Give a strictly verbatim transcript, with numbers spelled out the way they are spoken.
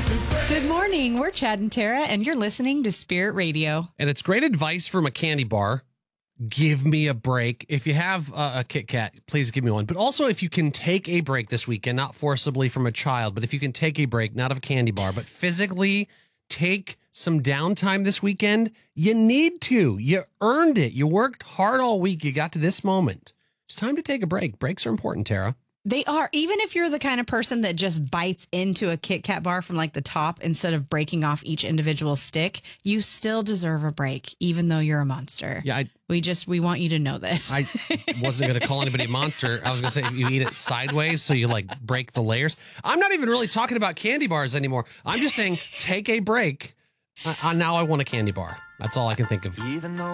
Good morning. We're Chad and Tara, and you're listening to Spirit Radio. And it's great advice from a candy bar. Give me a break. If you have a, a Kit Kat, please give me one. But also, if you can take a break this weekend, not forcibly from a child, but if you can take a break, not of a candy bar, but physically take some downtime this weekend, you need to. You earned it. You worked hard all week. You got to this moment. It's time to take a break. Breaks are important, Tara. They are. Even if you're the kind of person that just bites into a Kit Kat bar from like the top instead of breaking off each individual stick, you still deserve a break, even though you're a monster. Yeah, I, we just we want you to know this. I wasn't going to call anybody a monster. I was going to say you eat it sideways, so you like break the layers. I'm not even really talking about candy bars anymore. I'm just saying take a break. Uh, now I want a candy bar. That's all I can think of. Even though